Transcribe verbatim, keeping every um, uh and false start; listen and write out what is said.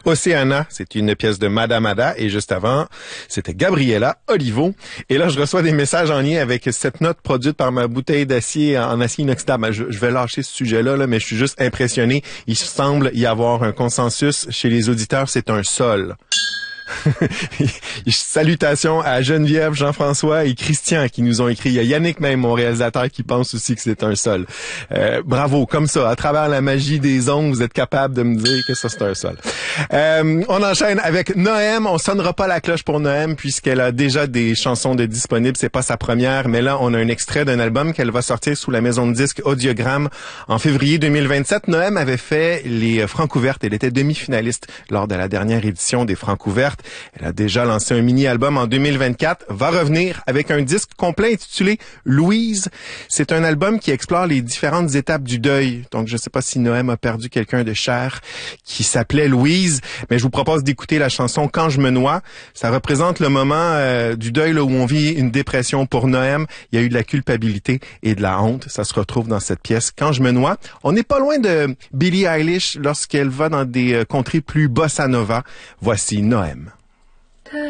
Océana, c'est une pièce de Madame Ada, et juste avant, c'était Gabriela Olivo. Et là, je reçois des messages en lien avec cette note produite par ma bouteille d'acier en acier inoxydable. Je, je vais lâcher ce sujet-là, là, mais je suis juste impressionné. Il semble y avoir un consensus chez les auditeurs, c'est un sol. Salutations à Geneviève, Jean-François et Christian qui nous ont écrit. Il y a Yannick même, mon réalisateur, qui pense aussi que c'est un sol. Euh, bravo, comme ça, à travers la magie des ondes, vous êtes capable de me dire que ça c'est un sol. Euh, on enchaîne avec Noem. On sonnera pas la cloche pour Noem puisqu'elle a déjà des chansons de disponibles. C'est pas sa première, mais là on a un extrait d'un album qu'elle va sortir sous la maison de disques Audiogramme en février deux mille vingt-sept. Noem avait fait les Francouvertes. Elle était demi-finaliste lors de la dernière édition des Francouvertes. Elle a déjà lancé un mini-album en deux mille vingt-quatre, va revenir avec un disque complet intitulé Louise. C'est un album qui explore les différentes étapes du deuil. Donc, je ne sais pas si Noem a perdu quelqu'un de cher qui s'appelait Louise, mais je vous propose d'écouter la chanson Quand je me noie. Ça représente le moment euh, du deuil là, où on vit une dépression pour Noem. Il y a eu de la culpabilité et de la honte. Ça se retrouve dans cette pièce Quand je me noie. On n'est pas loin de Billie Eilish lorsqu'elle va dans des euh, contrées plus bossa nova. Voici Noem.